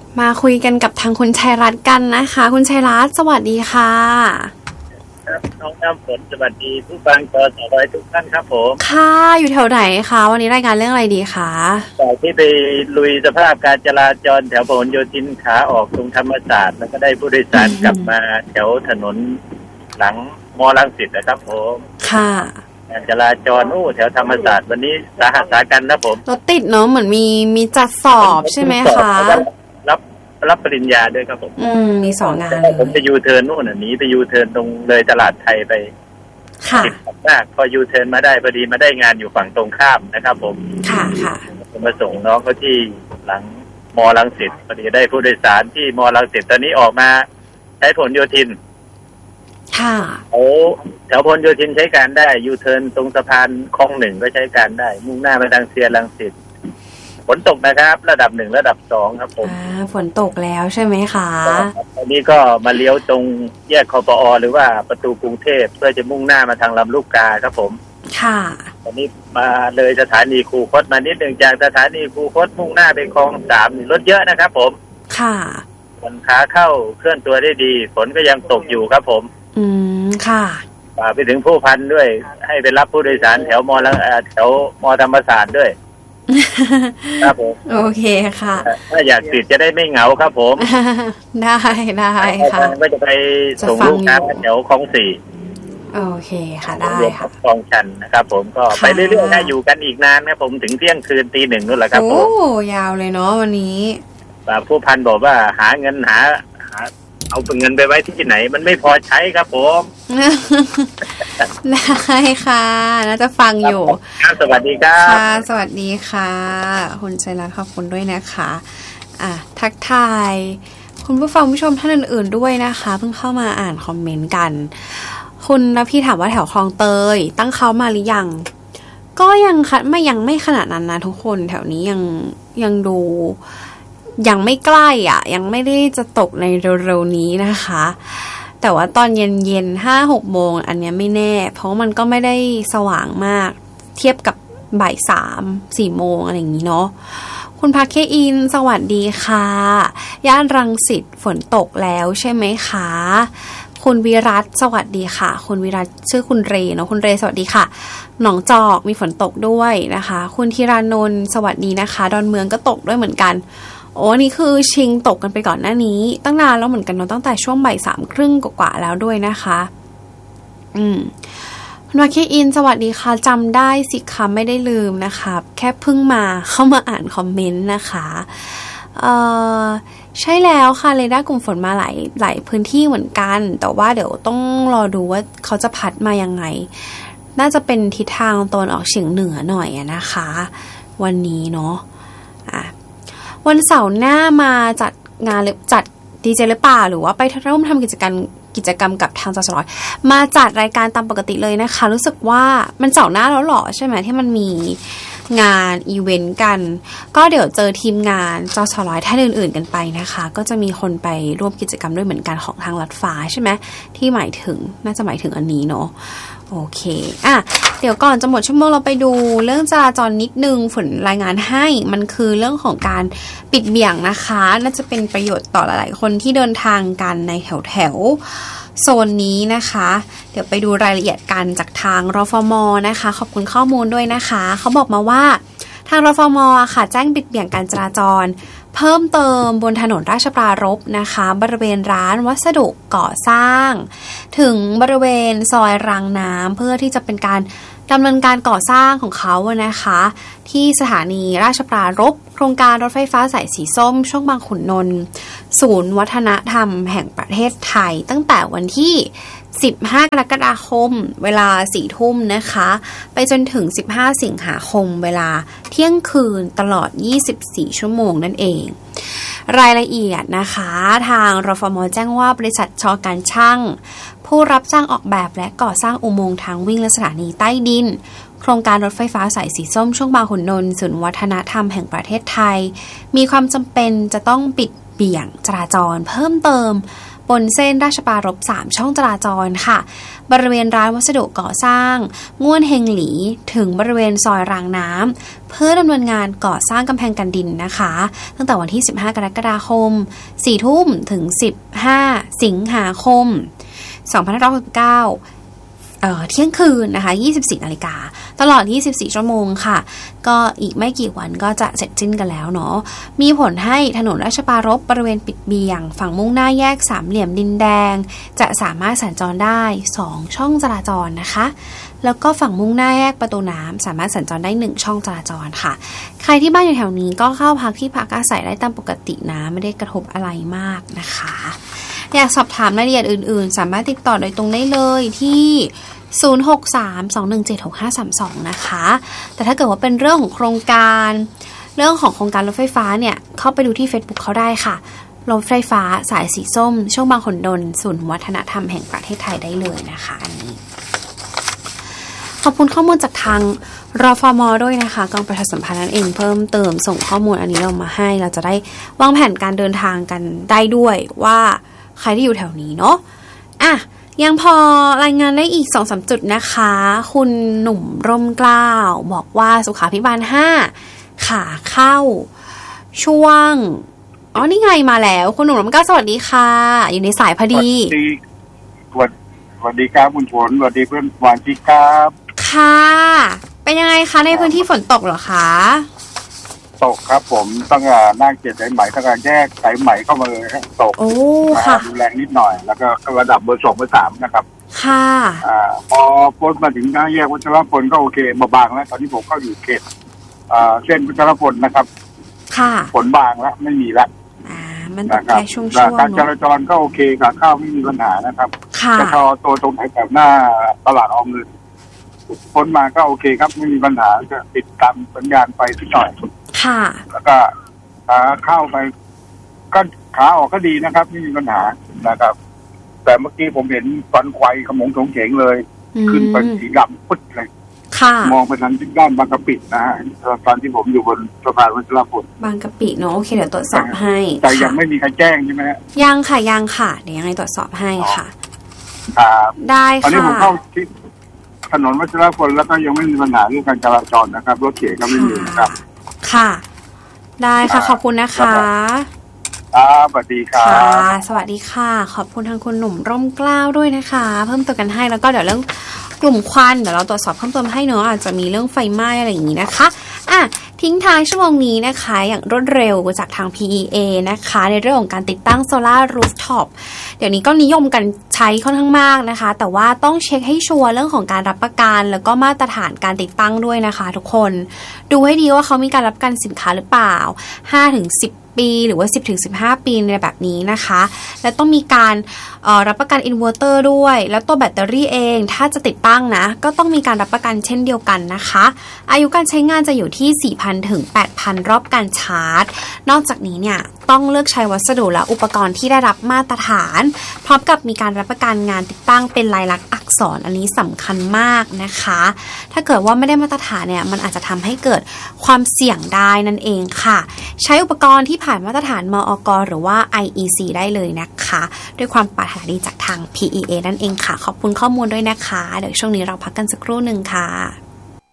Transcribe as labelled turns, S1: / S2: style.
S1: มาคุยกันกับทางคุณชัยรัตน์กันนะคะคุณชัยรัตน์สวัสดีค่ะ
S2: ครับน้องน้ำฝนสวัสดีผู้ฟังกสททุกท่านครับผม
S1: ค่ะอยู่แถวไหนคะวันนี้รายการเรื่องอะไรดีคะ
S2: จากที่ไปลุยสภาพการจราจรแถวพหลโยธินขาออกตรงธรรมศาสตร์แล้วก็ได้ผู้โดยสารกลับมาแถวถนนหลังมอรังสิตนะครับผม
S1: ค่ะ
S2: การจราจรแถวธรรมศาสตร์วันนี้สาหัสสากันนะผม
S1: รถติดเนาะเหมือนมีจัดสอบใช่ไหมคะ
S2: รับปริญญาด้วยครับผม
S1: มี2 งาน
S2: ผมไปยูเทิร์นนู่นหนีไปยูเทิร์นตรงเลยตลาดไทยไป
S1: ค่ะ
S2: ติดมากพอยูเทิร์นมาได้พอดีมาได้งานอยู่ฝั่งตรงข้ามนะครับผม
S1: ค่ะค่ะ
S2: มาส่งน้องเขาที่หลังมอรังสิตพอดีได้ผู้โดยสารที่มอรังสิตตอนนี้ออกมาใช้ผลโยธิน
S1: ค่ะ
S2: แถวพลโยธินใช้การได้ยูเทิร์นตรงสะพานคลอง1ก็ใช้การได้มุ่งหน้าไปทางเซียรังสิตฝนตกนะครับระดับ1ระดับ2ครับผม
S1: ฝนตกแล้วใช่ไหมคะ
S2: ตอนนี้ก็มาเลี้ยวตรงแยกคปอหรือว่าประตูกรุงเทพเพื่อจะมุ่งหน้ามาทางลำลูกกาครับผม
S1: ค่ะ
S2: ตอนนี้มาเลยสถานีคูคตมานิดหนึ่งจากสถานีคูคตมุ่งหน้าไปคลอง3รถเยอะนะครับผม
S1: ค่ะ
S2: ฝนขาเข้าเคลื่อนตัวได้ดีฝนก็ยังตกอยู่ครับผม
S1: ค่ะ
S2: ไปถึงผู้พันด้วยให้ไปรับผู้โดยสารแถวมธรรมศาสตร์ด้วยครับผม
S1: โอเคค่ะ
S2: ถ้าอยากติดจะได้ไม่เหงาครับผม
S1: ได้ค่ะ
S2: ก็จะไปส่งลูกค้าแถวคลอง4
S1: โอเคค่ะได้ค่ะ
S2: คลองชันนะครับผมก็ไปเรื่อยๆนะอยู่กันอีกนานนะผมถึงเที่ยงคืนตี 1นู่นแหละครับผม
S1: โอ้ยาวเลยเนาะวันนี้
S2: ผู้พันบอกว่าหาเงินหาเอาเงินไปไว้ที่ไหนมันไม่พอใช้ครับผม
S1: ได้ค่ะน่าจะฟังอยู่
S2: สวัสดีครับ
S1: ค่ะสวัสดีค่ะคุณชัยรัตน์ขอบคุณด้วยนะคะทักทายคุณผู้ฟังผู้ชมท่านอื่นๆด้วยนะคะเพิ่งเข้ามาอ่านคอมเมนต์กันคุณแล้วพี่ถามว่าแถวคลองเตยตั้งเขามาหรือยังก็ยังไม่ขนาดนั้นนะทุกคนแถวนี้ยังดูยังไม่ใกล้ยังไม่ได้จะตกในเร็วๆนี้นะคะแต่ว่าตอนเย็นๆ 5-6 โมงอันนี้ไม่แน่เพราะมันก็ไม่ได้สว่างมากเทียบกับบ่าย 3-4 โมงอะไรอย่างนี้เนาะคุณพาเคอินสวัสดีค่ะย่านรังสิตฝนตกแล้วใช่ไหมคะคุณวิรัตสวัสดีค่ะคุณวิรัตชื่อคุณเรเนาะคุณเรสวัสดีค่ะหนองจอกมีฝนตกด้วยนะคะคุณธีรานนท์สวัสดีนะคะดอนเมืองก็ตกด้วยเหมือนกันโอ้นี่คือชิงตกกันไปก่อนหน้านี้ตั้งนานแล้วเหมือนกันเนาะตั้งแต่ช่วงบ่าย 3:30 กว่าแล้วด้วยนะคะคุณวาคิอินสวัสดีค่ะจำได้สิคะไม่ได้ลืมนะคะแค่เพิ่งมาเข้ามาอ่านคอมเมนต์นะคะใช่แล้วค่ะเรดาร์กลุ่มฝนมาหลายพื้นที่เหมือนกันแต่ว่าเดี๋ยวต้องรอดูว่าเขาจะพัดมายังไงน่าจะเป็นทิศทางตะวันออกเฉียงเหนือหน่อยนะคะวันนี้เนาะวันเสาร์หน้ามาจัดงานหรือจัดดีเจหรือเปล่าหรือว่าไปร่วมทำกิจกรรมกับทางจสร้อยมาจัดรายการตามปกติเลยนะคะรู้สึกว่ามันเสาร์หน้าแล้วหรอใช่ไหมที่มันมีงานอีเวนต์กันก็เดี๋ยวเจอทีมงานจสร้อยท่านอื่นๆกันไปนะคะก็จะมีคนไปร่วมกิจกรรมด้วยเหมือนกันของทางรัฐฟ้าใช่ไหมที่น่าจะหมายถึงอันนี้เนาะโอเคเดี๋ยวก่อนจะหมดชั่วโมงเราไปดูเรื่องจราจรนิดนึงฝนรายงานให้มันคือเรื่องของการปิดเบี่ยงนะคะน่าจะเป็นประโยชน์ต่อหลายๆคนที่เดินทางกันในแถวโซนนี้นะคะเดี๋ยวไปดูรายละเอียดกันจากทางรฟม.นะคะขอบคุณข้อมูลด้วยนะคะเขาบอกมาว่าทางรฟม.ค่ะแจ้งปิดเบี่ยงการจราจรเพิ่มเติมบนถนนราชปรารภนะคะบริเวณร้านวัสดุก่อสร้างถึงบริเวณซอยรางน้ำเพื่อที่จะเป็นการดำเนินการก่อสร้างของเขานะคะที่สถานีราชปรารภโครงการรถไฟฟ้าสายสีส้มช่วงบางขุนนนท์ศูนย์วัฒนธรรมแห่งประเทศไทยตั้งแต่วันที่15 กรกฎาคมเวลา 4 ทุ่มนะคะไปจนถึง15 สิงหาคมเวลาเที่ยงคืนตลอด24 ชั่วโมงนั่นเองรายละเอียดนะคะทางรฟม.แจ้งว่าบริษัทช.การช่างผู้รับจ้างออกแบบและก่อสร้างอุโมงค์ทางวิ่งและสถานีใต้ดินโครงการรถไฟฟ้าสายสีส้มช่วงบางขุนนนท์ศูนย์วัฒนธรรมแห่งประเทศไทยมีความจำเป็นจะต้องปิดเบี่ยงจราจรเพิ่มเติมบนเส้นราชปรารภ3ช่องจราจรค่ะบริเวณร้านวัสดุก่อสร้างง่วนเฮงหลีถึงบริเวณซอยรางน้ำเพื่อดำเนินงานก่อสร้างกำแพงกันดินนะคะตั้งแต่วันที่15กรกฎาคม 4 ทุ่มถึง15สิงหาคม2569เที่ยงคืนนะคะ 24 นาฬิกาตลอด 24 ชั่วโมงค่ะก็อีกไม่กี่วันก็จะเสร็จสิ้นกันแล้วเนาะมีผลให้ถนนราชปรารภบริเวณปิดเบี่ยงฝั่งมุ่งหน้าแยกสามเหลี่ยมดินแดงจะสามารถสัญจรได้2ช่องจราจรนะคะแล้วก็ฝั่งมุ่งหน้าแยกประตูน้ำสามารถสัญจรได้1ช่องจราจรค่ะใครที่บ้านอยู่แถวนี้ก็เข้าพักที่พักอาศัยได้ตามปกตินะไม่ได้กระทบอะไรมากนะคะอยากสอบถามรายละเอียดอื่นๆสามารถติดต่อโดยตรงได้เลยที่0632176532นะคะแต่ถ้าเกิดว่าเป็นเรื่องของโครงการรถไฟฟ้าเนี่ยเข้าไปดูที่ Facebook เขาได้ค่ะรถไฟฟ้าสายสีส้มช่วงบางขุนนนท์ศูนย์วัฒนธรรมแห่งประเทศไทยได้เลยนะคะอันนี้ขอบคุณข้อมูลจากทางรฟม.ด้วยนะคะกองประชาสัมพันธ์นั่นเองเพิ่มเติมส่งข้อมูลอันนี้เรามาให้เราจะได้วางแผนการเดินทางกันได้ด้วยว่าใครที่อยู่แถวนี้เนาะอ่ะยังพอรายงานได้อีก 2-3 จุดนะคะคุณหนุ่มร่มเกล้าบอกว่าสุขาภิบาล5ขาเข้าช่วงนี่ไงมาแล้วคุณหนุ่มร่มเกล้าสวัสดีค่ะอยู่ในสายพอดี
S3: สวัสดีครับคุณฝนสวัสดีเพื่อนวานที่ครับ
S1: ค่ะเป็นยังไงคะในพื้นที่ฝนตกเหรอคะ
S3: ตกครับผมตั้งแต่หน้าเขตสายไหมตั้งแต่แยกสายไหมเข้ามาเลยตก
S1: ค่ะ
S3: รุนแรงนิดหน่อยแล้วก็ระดับเบอร์2เบอร์3นะครับ
S1: ค่ะ
S3: พอพ้นมาถึงหน้าแยกวัชรพลก็โอเคมาบางแล้วตอนนี้ผมก็อยู่เขตเส้นวัชรพลนะครับ
S1: ค่ะ
S3: ฝนบางแล้วไม่มีแล้ว
S1: มันตกแค่ช่วง
S3: การจราจรก็โอเคขาเข้าไม่มีปัญหานะครับ
S1: จะ
S3: พอตัวตรงไหนแบบหน้าตลาดออมเงินพ้นมาก็โอเคครับไม่มีปัญหาจะติดตามสัญญาณไฟนิดหน่อย
S1: ค่ะ
S3: แล้วก็ขาเข้าไปก็ขาออกก็ดีนะครับไม่มีปัญหานะครับแต่เมื่อกี้ผมเห็นฟันควายขมงถงเฉงเลยขึ้นไปสีดำปึ๊ดเลยมองไปทางด้านบางกะปินะฮะตอนที่ผมอยู่บนสะพานวัชรพล
S1: บางกะปิเนาะโอเคเดี๋ยวตรวจสอบให้
S3: แต่ยังไม่มีใครแจ้งใช่ไหม
S1: ยังค่ะเดี๋ยวยังไงตรวจสอบให้ค่ะ
S3: ได้ค่ะตอนนี้ผมเข้าที่ถนนวัชรพลแล้วก็ยังไม่มีปัญหาเรื่องการจราจรนะครับรถเก๋งก็ไม่มีนะครับ
S1: ค่ะได้ค่ะขอบคุณนะคะ
S3: สวัสดีค่ะ
S1: สวัสดีค่ะขอบคุณทางคุณหนุ่มร่มเกล้าด้วยนะคะเพิ่มเติมกันให้แล้วก็เดี๋ยวเรื่องกลุ่มควันเดี๋ยวเราตรวจสอบเพิ่มเติมให้เนอะอาจจะมีเรื่องไฟไหม้อะไรอย่างนี้นะคะทิ้งท้ายชั่วโมงนี้นะคะอย่างรวดเร็วจากทาง PEA นะคะในเรื่องของการติดตั้งโซล่ารูฟท็อปเดี๋ยวนี้ก็นิยมกันใช้ค่อนข้างมากนะคะแต่ว่าต้องเช็คให้ชัวร์เรื่องของการรับประกันแล้วก็มาตรฐานการติดตั้งด้วยนะคะทุกคนดูให้ดีว่าเขามีการรับประกันสินค้าหรือเปล่า 5-10 ปีหรือว่า 10-15 ปีในแบบนี้นะคะและต้องมีการรับประกันอินเวอร์เตอร์ด้วยแล้วตัวแบตเตอรี่เองถ้าจะติดตั้งนะก็ต้องมีการรับประกันเช่นเดียวกันนะคะอายุการใช้งานจะอยู่ที่ 4,000 ถึง 8,000 รอบการชาร์จนอกจากนี้เนี่ยต้องเลือกใช้วัสดุและอุปกรณ์ที่ได้รับมาตรฐานพร้อมกับมีการรับประกันงานติดตั้งเป็นลายลักษณ์อักษรอันนี้สำคัญมากนะคะถ้าเกิดว่าไม่ได้มาตรฐานเนี่ยมันอาจจะทำให้เกิดความเสี่ยงได้นั่นเองค่ะใช้อุปกรณ์ที่ผ่านมาตรฐานมอก.หรือว่า IEC ได้เลยนะคะด้วยความปรารถนาดีจากทาง PEA นั่นเองค่ะขอบคุณข้อมูลด้วยนะคะเดี๋ยวช่วงนี้เราพักกันสักครู่นึงค่ะ